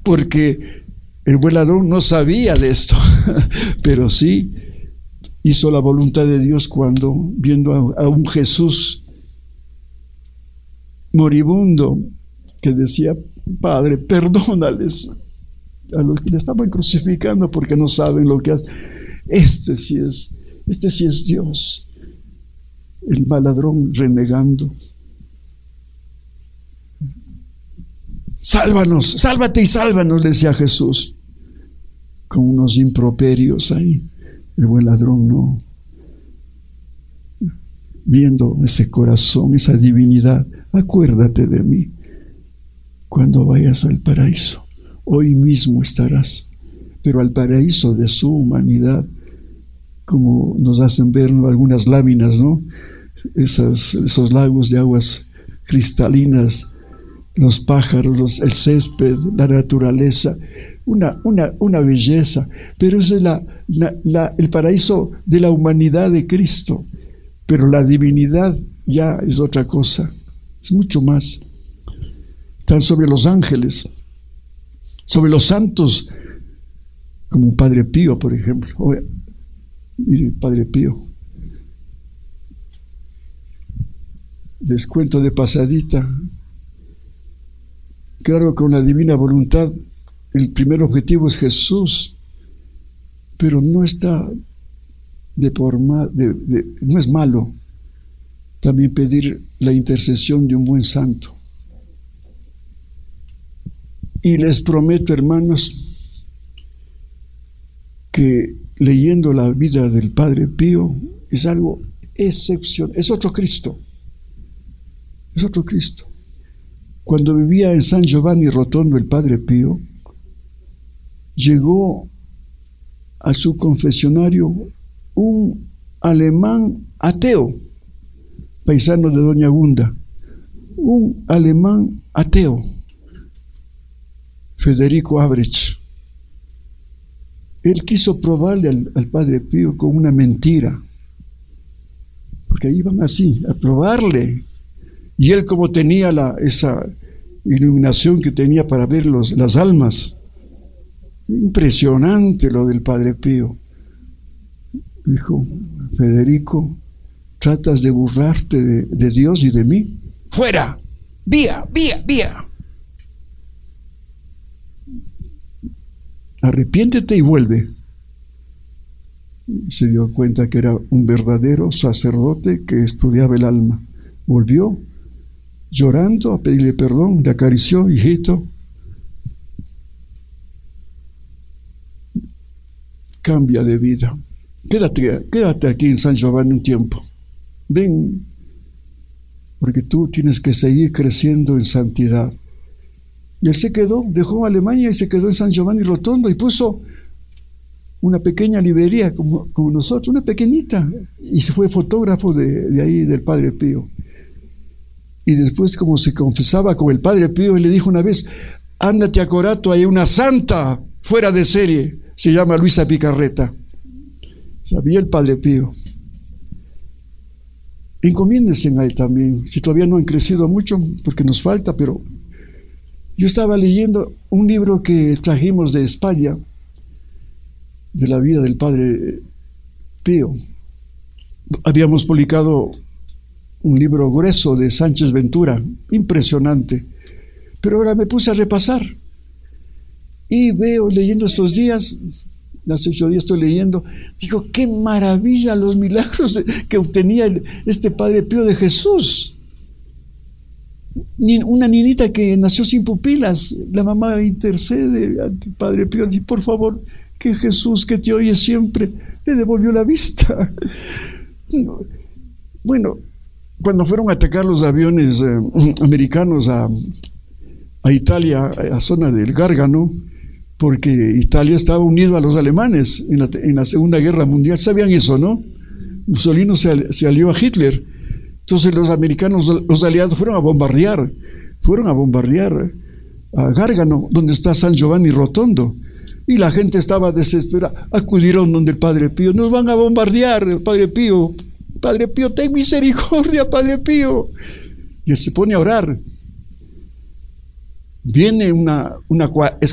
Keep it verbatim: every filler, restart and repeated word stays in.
porque el buen ladrón no sabía de esto, pero sí hizo la voluntad de Dios cuando, viendo a, a un Jesús moribundo, que decía: Padre, perdónales a los que le estaban crucificando porque no saben lo que hacen. Este sí es, este sí es Dios. El mal ladrón renegando: sálvanos, sálvate y sálvanos, le decía Jesús, con unos improperios ahí. El buen ladrón no, viendo ese corazón, esa divinidad: acuérdate de mí cuando vayas al paraíso, hoy mismo estarás. Pero al paraíso de su humanidad, como nos hacen ver, ¿no?, algunas láminas, ¿no?, Esas, esos lagos de aguas cristalinas, los pájaros, los, el césped, la naturaleza, una, una, una belleza. Pero ese es la, la, la, el paraíso de la humanidad de Cristo. Pero la divinidad ya es otra cosa, es mucho más. Están sobre los ángeles, sobre los santos, como Padre Pío, por ejemplo. Oye, mire, Padre Pío, les cuento de pasadita. Claro, con la divina voluntad, el primer objetivo es Jesús, pero no está de por ma, de, de, no es malo también pedir la intercesión de un buen santo. Y les prometo, hermanos, que leyendo la vida del Padre Pío es algo excepcional, es otro Cristo. Es otro Cristo. Cuando vivía en San Giovanni Rotondo el Padre Pío, llegó a su confesionario un alemán ateo, paisano de Doña Gunda, un alemán ateo, Federico Abrech. Él quiso probarle al, al Padre Pío con una mentira, porque iban así, a probarle. Y él, como tenía la, esa iluminación que tenía para ver los, las almas, impresionante lo del Padre Pío, dijo: Federico, ¿tratas de burlarte de, de Dios y de mí? ¡Fuera! ¡Vía, vía, vía! Arrepiéntete y vuelve. Se dio cuenta que era un verdadero sacerdote que estudiaba el alma. Volvió llorando a pedirle perdón, le acarició: hijito, cambia de vida, quédate, quédate aquí en San Giovanni un tiempo, ven, porque tú tienes que seguir creciendo en santidad. Y él se quedó, dejó Alemania y se quedó en San Giovanni Rotondo y puso una pequeña librería como, como nosotros, una pequeñita, y se fue fotógrafo de, de ahí, del Padre Pío. Y después, como se confesaba con el Padre Pío, él le dijo una vez: ándate a Corato, hay una santa fuera de serie, se llama Luisa Picarreta. Sabía el Padre Pío. Encomiéndense a él también, si todavía no han crecido mucho, porque nos falta. Pero yo estaba leyendo un libro que trajimos de España, de la vida del Padre Pío. Habíamos publicado un libro grueso de Sánchez Ventura, impresionante, pero ahora me puse a repasar y veo, leyendo estos días, hace ocho días estoy leyendo, digo: qué maravilla los milagros que obtenía este Padre Pío de Jesús. Una niñita que nació sin pupilas, la mamá intercede ante el Padre Pío, dice: por favor, que Jesús, que te oye siempre, le devolvió la vista. Bueno, cuando fueron a atacar los aviones eh, americanos a, a Italia, a la zona del Gárgano, porque Italia estaba unido a los alemanes en la, en la Segunda Guerra Mundial, ¿sabían eso, no? Mussolini se, se alió a Hitler. Entonces los americanos, los aliados, fueron a bombardear, fueron a bombardear a Gárgano, donde está San Giovanni Rotondo. Y la gente estaba desesperada, acudieron donde el Padre Pío: nos van a bombardear, Padre Pío, Padre Pío, ten misericordia, Padre Pío. Y él se pone a orar. Viene una, una